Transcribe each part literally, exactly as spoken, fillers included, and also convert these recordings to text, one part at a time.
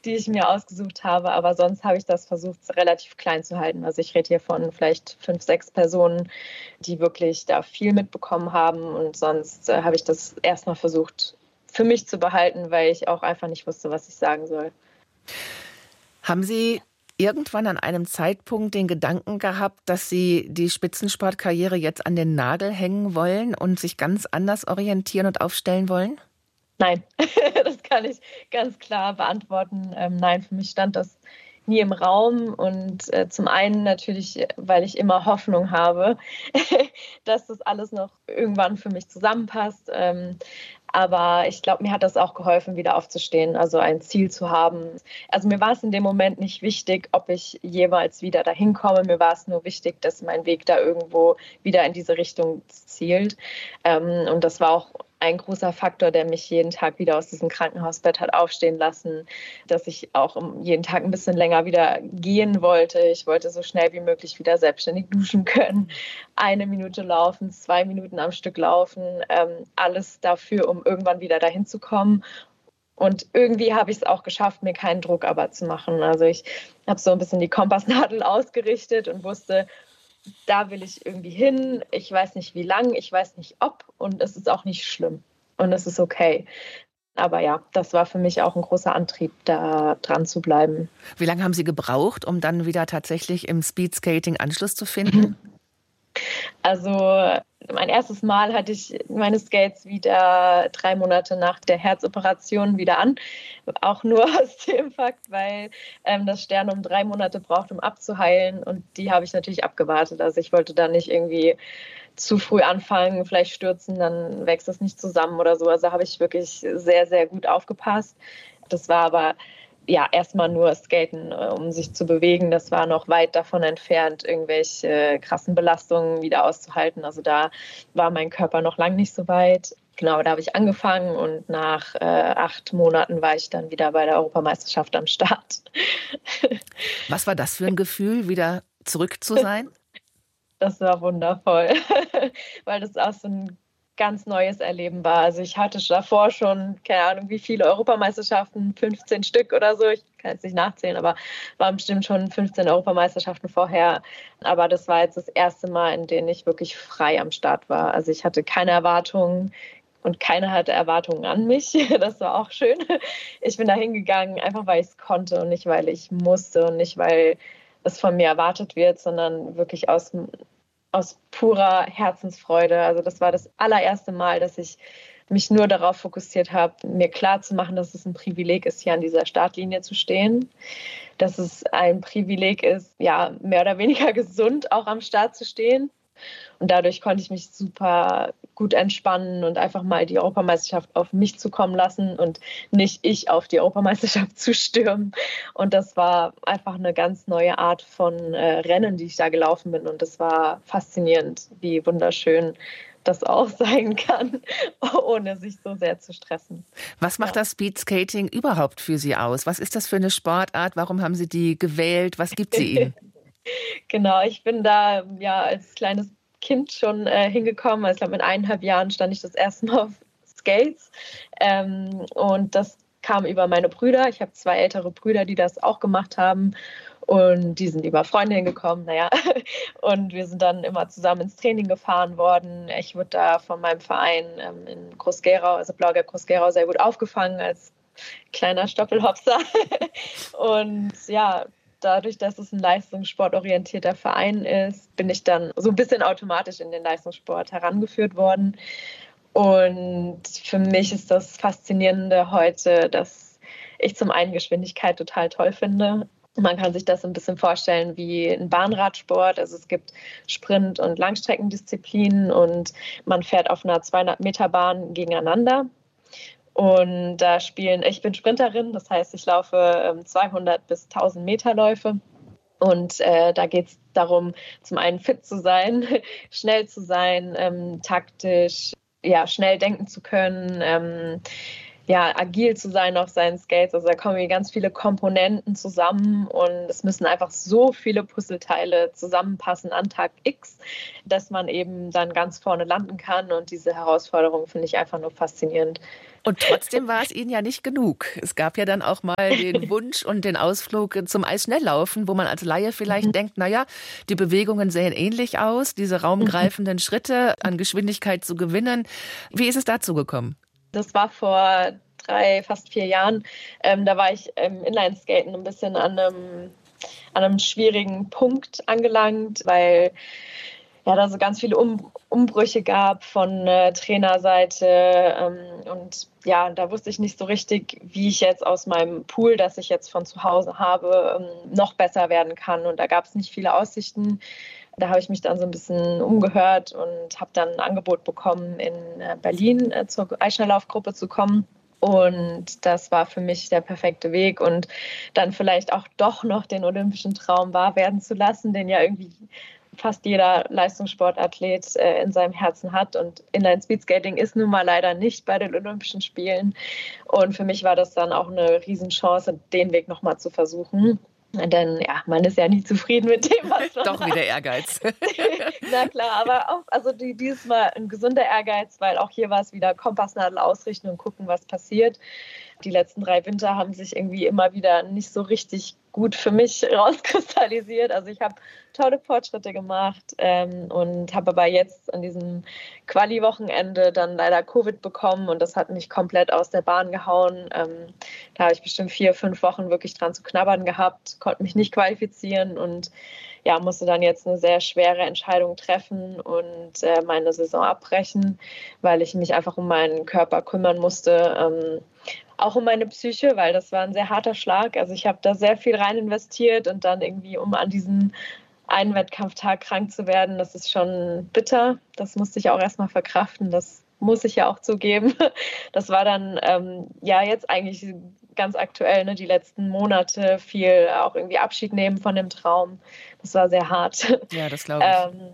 die ich mir ausgesucht habe. Aber sonst habe ich das versucht, relativ klein zu halten. Also ich rede hier von vielleicht fünf, sechs Personen, die wirklich da viel mitbekommen haben. Und sonst äh, habe ich das erstmal versucht, für mich zu behalten, weil ich auch einfach nicht wusste, was ich sagen soll. Haben Sie irgendwann an einem Zeitpunkt den Gedanken gehabt, dass Sie die Spitzensportkarriere jetzt an den Nagel hängen wollen und sich ganz anders orientieren und aufstellen wollen? Nein, das kann ich ganz klar beantworten. Ähm, nein, für mich stand das nie im Raum. Und äh, zum einen natürlich, weil ich immer Hoffnung habe, dass das alles noch irgendwann für mich zusammenpasst. Ähm, aber ich glaube, mir hat das auch geholfen, wieder aufzustehen, also ein Ziel zu haben. Also mir war es in dem Moment nicht wichtig, ob ich jemals wieder dahin komme. Mir war es nur wichtig, dass mein Weg da irgendwo wieder in diese Richtung zielt. Ähm, und das war auch ein großer Faktor, der mich jeden Tag wieder aus diesem Krankenhausbett hat aufstehen lassen, dass ich auch jeden Tag ein bisschen länger wieder gehen wollte. Ich wollte so schnell wie möglich wieder selbstständig duschen können, eine Minute laufen, zwei Minuten am Stück laufen, ähm, alles dafür, um irgendwann wieder dahin zu kommen. Und irgendwie habe ich es auch geschafft, mir keinen Druck aber zu machen. Also ich habe so ein bisschen die Kompassnadel ausgerichtet und wusste, da will ich irgendwie hin. Ich weiß nicht, wie lang, ich weiß nicht, ob. Und es ist auch nicht schlimm. Und es ist okay. Aber ja, das war für mich auch ein großer Antrieb, da dran zu bleiben. Wie lange haben Sie gebraucht, um dann wieder tatsächlich im Speedskating Anschluss zu finden? Also mein erstes Mal hatte ich meine Skates wieder drei Monate nach der Herzoperation wieder an. Auch nur aus dem Fakt, weil ähm, das Sternum drei Monate braucht, um abzuheilen. Und die habe ich natürlich abgewartet. Also ich wollte da nicht irgendwie zu früh anfangen, vielleicht stürzen, dann wächst das nicht zusammen oder so. Also habe ich wirklich sehr, sehr gut aufgepasst. Das war aber ja, erstmal nur Skaten, um sich zu bewegen. Das war noch weit davon entfernt, irgendwelche äh, krassen Belastungen wieder auszuhalten. Also da war mein Körper noch lang nicht so weit. Genau, da habe ich angefangen und nach äh, acht Monaten war ich dann wieder bei der Europameisterschaft am Start. Was war das für ein Gefühl, wieder zurück zu sein? Das war wundervoll, weil das auch so ein ganz neues Erleben war. Also ich hatte davor schon, keine Ahnung, wie viele Europameisterschaften, fünfzehn Stück oder so. Ich kann jetzt nicht nachzählen, aber waren bestimmt schon fünfzehn Europameisterschaften vorher. Aber das war jetzt das erste Mal, in dem ich wirklich frei am Start war. Also ich hatte keine Erwartungen und keiner hatte Erwartungen an mich. Das war auch schön. Ich bin da hingegangen, einfach weil ich es konnte und nicht, weil ich musste und nicht, weil es von mir erwartet wird, sondern wirklich aus aus purer Herzensfreude. Also das war das allererste Mal, dass ich mich nur darauf fokussiert habe, mir klarzumachen, dass es ein Privileg ist, hier an dieser Startlinie zu stehen. Dass es ein Privileg ist, ja, mehr oder weniger gesund auch am Start zu stehen. Und dadurch konnte ich mich super gut entspannen und einfach mal die Europameisterschaft auf mich zukommen lassen und nicht ich auf die Europameisterschaft zu stürmen. Und das war einfach eine ganz neue Art von äh, Rennen, die ich da gelaufen bin. Und das war faszinierend, wie wunderschön das auch sein kann, ohne sich so sehr zu stressen. Was macht Ja. das Speedskating überhaupt für Sie aus? Was ist das für eine Sportart? Warum haben Sie die gewählt? Was gibt sie Ihnen? Genau, ich bin da ja als kleines Kind schon äh, hingekommen. Also ich glaube, mit eineinhalb Jahren stand ich das erste Mal auf Skates. Ähm, und das kam über meine Brüder. Ich habe zwei ältere Brüder, die das auch gemacht haben. Und die sind über Freunde hingekommen, naja. Und wir sind dann immer zusammen ins Training gefahren worden. Ich wurde da von meinem Verein ähm, in Groß-Gerau, also Blau-Gelb Groß-Gerau, sehr gut aufgefangen als kleiner Stoppelhopser. Und ja, dadurch, dass es ein leistungssportorientierter Verein ist, bin ich dann so ein bisschen automatisch in den Leistungssport herangeführt worden. Und für mich ist das Faszinierende heute, dass ich zum einen Geschwindigkeit total toll finde. Man kann sich das ein bisschen vorstellen wie ein Bahnradsport. Also es gibt Sprint- und Langstreckendisziplinen und man fährt auf einer zweihundert Meter Bahn gegeneinander. Und da spielen, ich bin Sprinterin, das heißt, ich laufe zweihundert bis tausend Meter Läufe. Und äh, da geht es darum, zum einen fit zu sein, schnell zu sein, ähm, taktisch, ja, schnell denken zu können, ähm, ja, agil zu sein auf seinen Skates. Also da kommen hier ganz viele Komponenten zusammen und es müssen einfach so viele Puzzleteile zusammenpassen an Tag X, dass man eben dann ganz vorne landen kann. Und diese Herausforderung finde ich einfach nur faszinierend. Und trotzdem war es Ihnen ja nicht genug. Es gab ja dann auch mal den Wunsch und den Ausflug zum Eisschnelllaufen, wo man als Laie vielleicht denkt, naja, die Bewegungen sehen ähnlich aus, diese raumgreifenden Schritte an Geschwindigkeit zu gewinnen. Wie ist es dazu gekommen? Das war vor drei, fast vier Jahren. Ähm, da war ich im Inlineskaten ein bisschen an einem, an einem schwierigen Punkt angelangt, weil ja, da so ganz viele um, Umbrüche gab von äh, Trainerseite ähm, und ja, da wusste ich nicht so richtig, wie ich jetzt aus meinem Pool, das ich jetzt von zu Hause habe, ähm, noch besser werden kann, und da gab es nicht viele Aussichten. Da habe ich mich dann so ein bisschen umgehört und habe dann ein Angebot bekommen, in äh, Berlin äh, zur Eisschnelllaufgruppe zu kommen. Und das war für mich der perfekte Weg, und dann vielleicht auch doch noch den olympischen Traum wahr werden zu lassen, den ja irgendwie fast jeder Leistungssportathlet äh, in seinem Herzen hat. Und Inline-Speedskating ist nun mal leider nicht bei den Olympischen Spielen. Und für mich war das dann auch eine Riesenchance, den Weg nochmal zu versuchen. Denn ja, man ist ja nie zufrieden mit dem, was man Doch hat. wieder Ehrgeiz. Na klar, aber auch, also die, dieses Mal ein gesunder Ehrgeiz, weil auch hier war es wieder Kompassnadel ausrichten und gucken, was passiert. Die letzten drei Winter haben sich irgendwie immer wieder nicht so richtig gut für mich rauskristallisiert. Also ich habe tolle Fortschritte gemacht ähm, und habe aber jetzt an diesem Quali-Wochenende dann leider Covid bekommen, und das hat mich komplett aus der Bahn gehauen. Ähm, da habe ich bestimmt vier, fünf Wochen wirklich dran zu knabbern gehabt, konnte mich nicht qualifizieren und ja, musste dann jetzt eine sehr schwere Entscheidung treffen und äh, meine Saison abbrechen, weil ich mich einfach um meinen Körper kümmern musste. Ähm, auch um meine Psyche, weil das war ein sehr harter Schlag. Also ich habe da sehr viel rein investiert, und dann irgendwie, um an diesem einen Wettkampftag krank zu werden, das ist schon bitter. Das musste ich auch erstmal verkraften. Das muss ich ja auch zugeben. Das war dann ähm, ja jetzt eigentlich ganz aktuell, ne, die letzten Monate viel auch irgendwie Abschied nehmen von dem Traum. Das war sehr hart. Ja, das glaube ich. Ähm,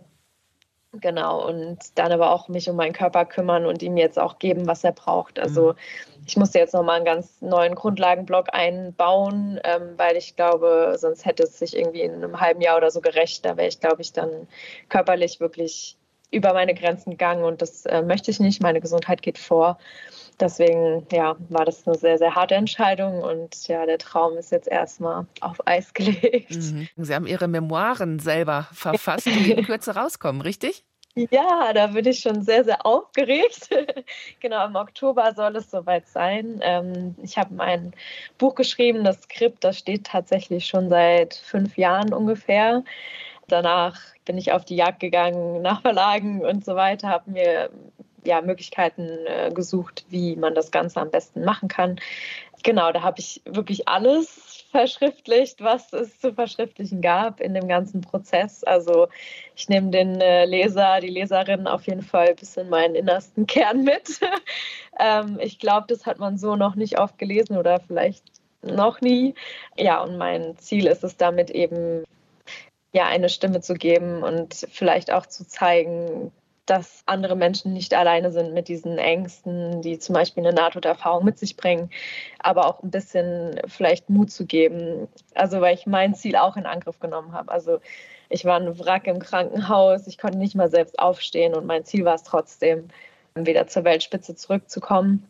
Genau, und dann aber auch mich um meinen Körper kümmern und ihm jetzt auch geben, was er braucht. Also ich musste jetzt nochmal einen ganz neuen Grundlagenblock einbauen, ähm, weil ich glaube, sonst hätte es sich irgendwie in einem halben Jahr oder so gerecht. Da wäre ich, glaube ich, dann körperlich wirklich über meine Grenzen gegangen, und das äh, möchte ich nicht. Meine Gesundheit geht vor. Deswegen ja, war das eine sehr, sehr harte Entscheidung, und ja, der Traum ist jetzt erstmal auf Eis gelegt. Mhm. Sie haben Ihre Memoiren selber verfasst, die in Kürze rauskommen, richtig? Ja, da bin ich schon sehr, sehr aufgeregt. Genau, im Oktober soll es soweit sein. Ähm, ich habe ein Buch geschrieben, das Skript, das steht tatsächlich schon seit fünf Jahren ungefähr. Danach bin ich auf die Jagd gegangen, nach Verlagen und so weiter, habe mir ja, Möglichkeiten äh, gesucht, wie man das Ganze am besten machen kann. Genau, da habe ich wirklich alles verschriftlicht, was es zu verschriftlichen gab in dem ganzen Prozess. Also ich nehme den äh, Leser, die Leserin auf jeden Fall bis in meinen innersten Kern mit. ähm, ich glaube, das hat man so noch nicht oft gelesen oder vielleicht noch nie. Ja, und mein Ziel ist es damit eben, ja, eine Stimme zu geben und vielleicht auch zu zeigen, dass andere Menschen nicht alleine sind mit diesen Ängsten, die zum Beispiel eine Nahtoderfahrung mit sich bringen, aber auch ein bisschen vielleicht Mut zu geben. Also weil ich mein Ziel auch in Angriff genommen habe. Also ich war ein Wrack im Krankenhaus, ich konnte nicht mal selbst aufstehen, und mein Ziel war es trotzdem, wieder zur Weltspitze zurückzukommen.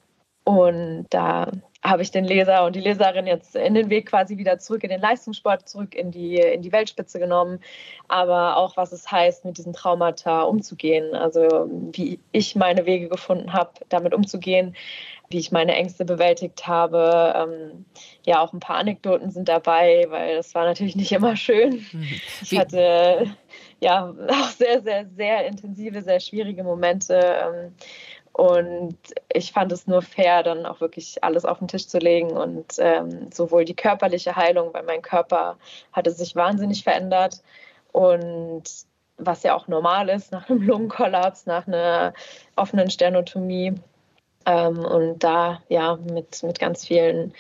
Und da habe ich den Leser und die Leserin jetzt in den Weg quasi wieder zurück in den Leistungssport, zurück in die, in die Weltspitze genommen. Aber auch, was es heißt, mit diesen Traumata umzugehen. Also wie ich meine Wege gefunden habe, damit umzugehen, wie ich meine Ängste bewältigt habe. Ähm, ja, auch ein paar Anekdoten sind dabei, weil das war natürlich nicht immer schön. Ich hatte ja auch sehr, sehr, sehr intensive, sehr schwierige Momente. Ähm, Und ich fand es nur fair, dann auch wirklich alles auf den Tisch zu legen, und ähm, sowohl die körperliche Heilung, weil mein Körper hatte sich wahnsinnig verändert, und was ja auch normal ist nach einem Lungenkollaps, nach einer offenen Sternotomie, ähm, und da ja mit, mit ganz vielen,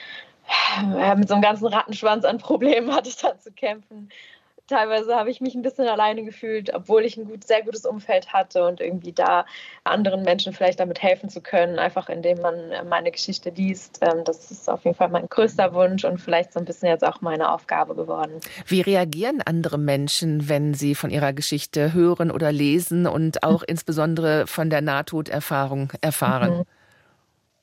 ja, mit so einem ganzen Rattenschwanz an Problemen hatte ich da zu kämpfen. Teilweise habe ich mich ein bisschen alleine gefühlt, obwohl ich ein gut, sehr gutes Umfeld hatte, und irgendwie da anderen Menschen vielleicht damit helfen zu können, einfach indem man meine Geschichte liest. Das ist auf jeden Fall mein größter Wunsch und vielleicht so ein bisschen jetzt auch meine Aufgabe geworden. Wie reagieren andere Menschen, wenn sie von ihrer Geschichte hören oder lesen und auch insbesondere von der Nahtoderfahrung erfahren?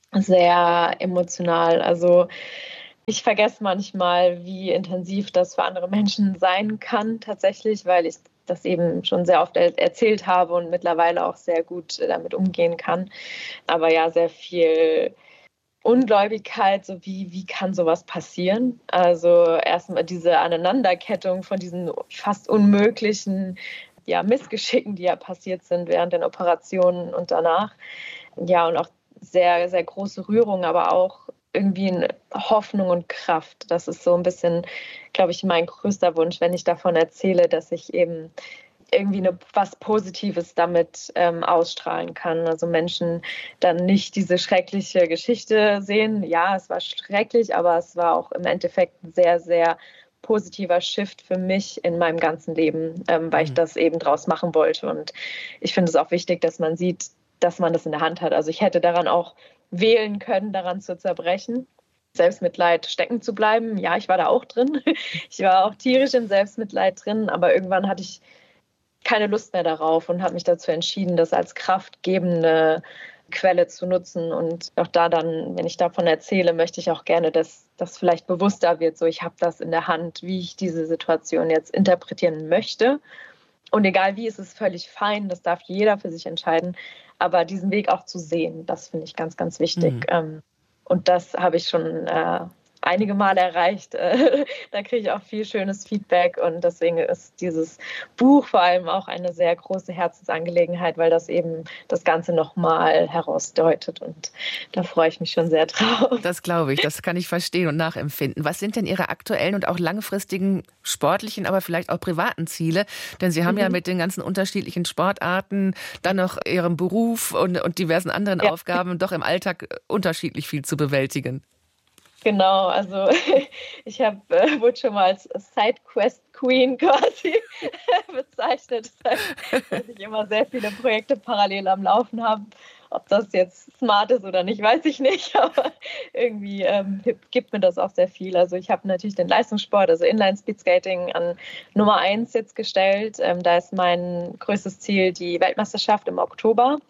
sehr emotional. Also ich vergesse manchmal, wie intensiv das für andere Menschen sein kann tatsächlich, weil ich das eben schon sehr oft er- erzählt habe und mittlerweile auch sehr gut damit umgehen kann. Aber ja, sehr viel Ungläubigkeit, so wie, wie kann sowas passieren? Also erstmal diese Aneinanderkettung von diesen fast unmöglichen ja, Missgeschicken, die ja passiert sind während den Operationen und danach. Ja, und auch sehr, sehr große Rührung, aber auch irgendwie eine Hoffnung und Kraft. Das ist so ein bisschen, glaube ich, mein größter Wunsch, wenn ich davon erzähle, dass ich eben irgendwie eine, was Positives damit ähm, ausstrahlen kann. Also Menschen dann nicht diese schreckliche Geschichte sehen. Ja, es war schrecklich, aber es war auch im Endeffekt ein sehr, sehr positiver Shift für mich in meinem ganzen Leben, ähm, weil ich das eben draus machen wollte. Und ich finde es auch wichtig, dass man sieht, dass man das in der Hand hat. Also ich hätte daran auch wählen können, daran zu zerbrechen. Selbstmitleid stecken zu bleiben. Ja, ich war da auch drin. Ich war auch tierisch in Selbstmitleid drin, aber irgendwann hatte ich keine Lust mehr darauf und habe mich dazu entschieden, das als kraftgebende Quelle zu nutzen. Und auch da dann, wenn ich davon erzähle, möchte ich auch gerne, dass das vielleicht bewusster wird. So, ich habe das in der Hand, wie ich diese Situation jetzt interpretieren möchte. Und egal wie, ist es völlig fein. Das darf jeder für sich entscheiden. Aber diesen Weg auch zu sehen, das finde ich ganz, ganz wichtig. Mhm. Und das habe ich schon äh, einige Male erreicht. Da kriege ich auch viel schönes Feedback und deswegen ist dieses Buch vor allem auch eine sehr große Herzensangelegenheit, weil das eben das Ganze nochmal herausdeutet und da freue ich mich schon sehr drauf. Das glaube ich, das kann ich verstehen und nachempfinden. Was sind denn Ihre aktuellen und auch langfristigen sportlichen, aber vielleicht auch privaten Ziele? Denn Sie haben mhm. ja mit den ganzen unterschiedlichen Sportarten, dann noch Ihrem Beruf und, und diversen anderen ja. Aufgaben doch im Alltag unterschiedlich viel zu bewältigen. Genau, also ich hab, äh, wurde schon mal als Sidequest-Queen quasi bezeichnet. Das heißt, dass ich immer sehr viele Projekte parallel am Laufen habe. Ob das jetzt smart ist oder nicht, weiß ich nicht, aber irgendwie ähm, gibt mir das auch sehr viel. Also ich habe natürlich den Leistungssport, also Inline-Speedskating an Nummer eins jetzt gestellt. Ähm, da ist mein größtes Ziel die Weltmeisterschaft im Oktober.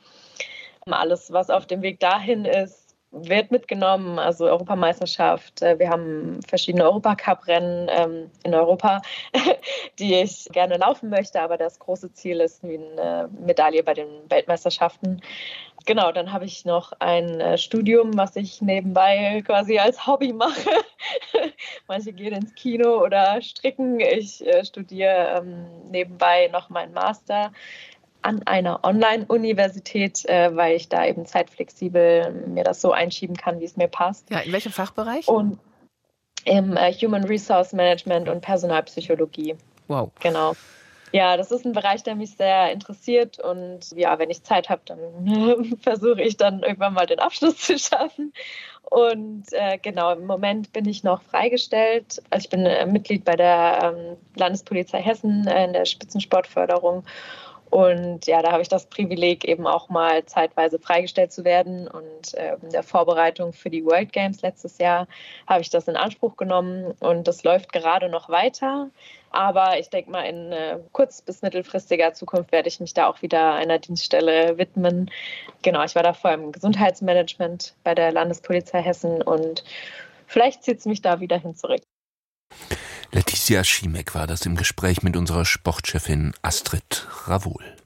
Alles, was auf dem Weg dahin ist, wird mitgenommen, also Europameisterschaft. Wir haben verschiedene Europacup-Rennen ähm, in Europa, die ich gerne laufen möchte, aber das große Ziel ist wie eine Medaille bei den Weltmeisterschaften. Genau, dann habe ich noch ein äh, Studium, was ich nebenbei quasi als Hobby mache. Manche gehen ins Kino oder stricken. Ich äh, studiere ähm, nebenbei noch meinen Master an einer Online-Universität, äh, weil ich da eben zeitflexibel mir das so einschieben kann, wie es mir passt. Ja, in welchem Fachbereich? Und im äh, Human Resource Management und Personalpsychologie. Wow. Genau. Ja, das ist ein Bereich, der mich sehr interessiert und ja, wenn ich Zeit habe, dann versuche ich dann irgendwann mal den Abschluss zu schaffen. Und äh, genau, im Moment bin ich noch freigestellt. Also ich bin äh, Mitglied bei der ähm, Landespolizei Hessen äh, in der Spitzensportförderung. Und ja, da habe ich das Privileg, eben auch mal zeitweise freigestellt zu werden. Und äh, in der Vorbereitung für die World Games letztes Jahr habe ich das in Anspruch genommen. Und das läuft gerade noch weiter. Aber ich denke mal, in äh, kurz- bis mittelfristiger Zukunft werde ich mich da auch wieder einer Dienststelle widmen. Genau, ich war davor im Gesundheitsmanagement bei der Landespolizei Hessen und vielleicht zieht es mich da wieder hin zurück. Laetitia Schimek war das im Gespräch mit unserer Sportchefin Astrid Ravoul.